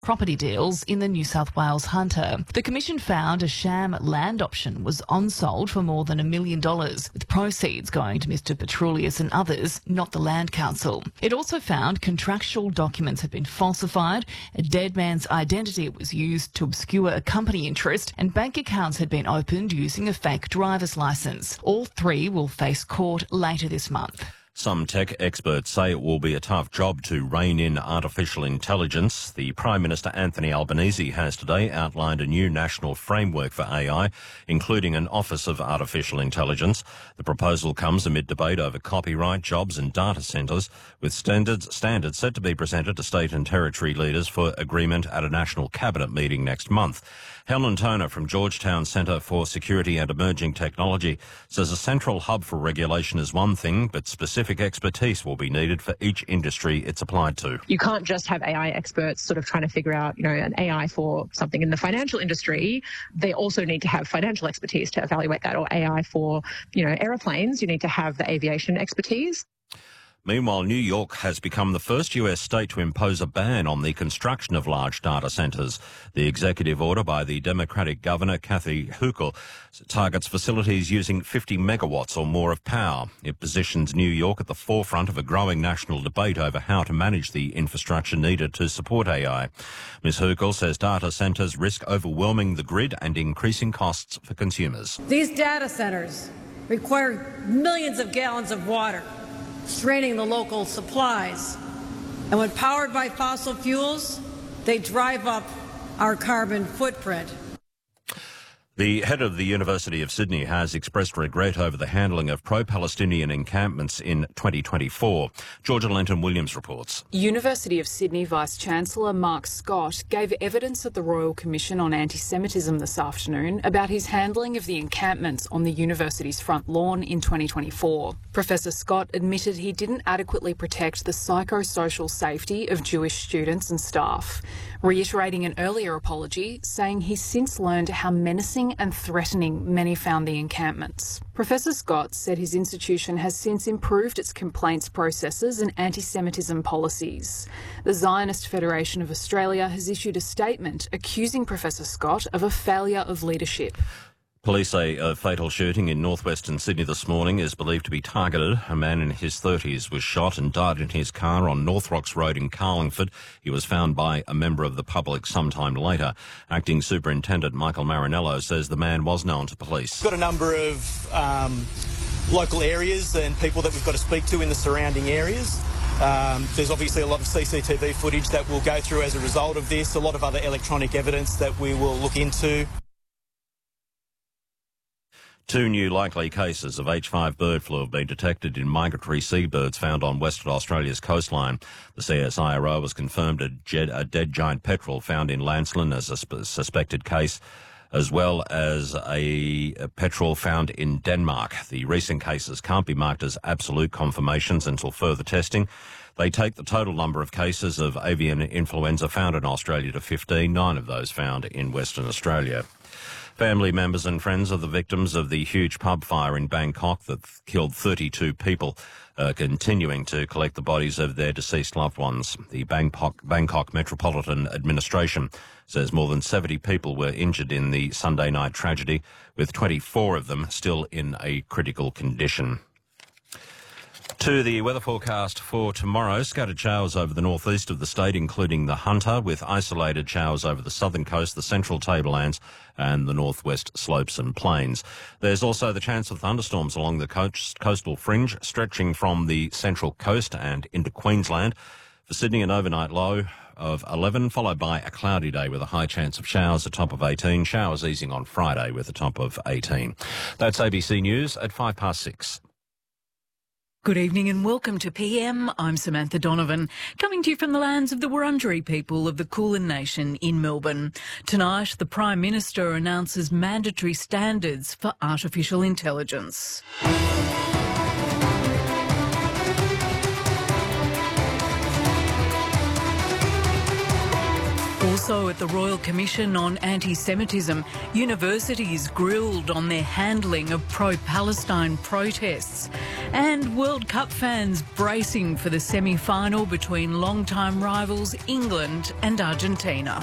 property deals in the New South Wales Hunter. The Commission found a sham land option was on-sold for more than $1 million, with proceeds going to Mr Petroulius and others, not the Land Council. It also found contractual documents had been falsified, a dead man's identity was used to obscure a company interest, and bank accounts had been opened using a fake driver's licence. All three will face court later this month. Some tech experts say it will be a tough job to rein in artificial intelligence. The Prime Minister Anthony Albanese has today outlined a new national framework for AI, including an Office of Artificial Intelligence. The proposal comes amid debate over copyright, jobs and data centres, with standards set to be presented to state and territory leaders for agreement at a national cabinet meeting next month. Helen Toner from Georgetown Centre for Security and Emerging Technology says a central hub for regulation is one thing, but specific expertise will be needed for each industry it's applied to. You can't just have AI experts sort of trying to figure out, an AI for something in the financial industry. They also need to have financial expertise to evaluate that, or AI for, aeroplanes. You need to have the aviation expertise. Meanwhile, New York has become the first US state to impose a ban on the construction of large data centres. The executive order by the Democratic Governor, Kathy Hochul, targets facilities using 50 megawatts or more of power. It positions New York at the forefront of a growing national debate over how to manage the infrastructure needed to support AI. Ms. Hochul says data centres risk overwhelming the grid and increasing costs for consumers. These data centres require millions of gallons of water, straining the local supplies. And when powered by fossil fuels, they drive up our carbon footprint. The head of the University of Sydney has expressed regret over the handling of pro-Palestinian encampments in 2024. Georgia Lenton-Williams reports. University of Sydney Vice-Chancellor Mark Scott gave evidence at the Royal Commission on Anti-Semitism this afternoon about his handling of the encampments on the university's front lawn in 2024. Professor Scott admitted he didn't adequately protect the psychosocial safety of Jewish students and staff, reiterating an earlier apology, saying he's since learned how menacing and threatening many found the encampments. Professor Scott said his institution has since improved its complaints processes and anti-Semitism policies. The Zionist Federation of Australia has issued a statement accusing Professor Scott of a failure of leadership. Police say a fatal shooting in northwestern Sydney this morning is believed to be targeted. A man in his 30s was shot and died in his car on North Rocks Road in Carlingford. He was found by a member of the public sometime later. Acting Superintendent Michael Marinello says the man was known to police. We've got a number of local areas and people that we've got to speak to in the surrounding areas. There's obviously a lot of CCTV footage that we'll go through as a result of this, a lot of other electronic evidence that we will look into. 2 new likely cases of H5 bird flu have been detected in migratory seabirds found on Western Australia's coastline. The CSIRO has confirmed a dead giant petrel found in Lancelin as a suspected case, as well as a petrel found in Denmark. The recent cases can't be marked as absolute confirmations until further testing. They take the total number of cases of avian influenza found in Australia to 15, 9 of those found in Western Australia. Family members and friends of the victims of the huge pub fire in Bangkok that killed 32 people are continuing to collect the bodies of their deceased loved ones. The Bangkok Metropolitan Administration says more than 70 people were injured in the Sunday night tragedy, with 24 of them still in a critical condition. To the weather forecast for tomorrow, scattered showers over the northeast of the state, including the Hunter, with isolated showers over the southern coast, the central tablelands and the northwest slopes and plains. There's also the chance of thunderstorms along the coastal fringe, stretching from the central coast and into Queensland. For Sydney, an overnight low of 11, followed by a cloudy day with a high chance of showers, a top of 18. Showers easing on Friday with a top of 18. That's ABC News at 6:05. Good evening and welcome to PM. I'm Samantha Donovan, coming to you from the lands of the Wurundjeri people of the Kulin Nation in Melbourne. Tonight, the Prime Minister announces mandatory standards for artificial intelligence. Also at the Royal Commission on Anti-Semitism, universities grilled on their handling of pro-Palestine protests. And World Cup fans bracing for the semi-final between long-time rivals England and Argentina.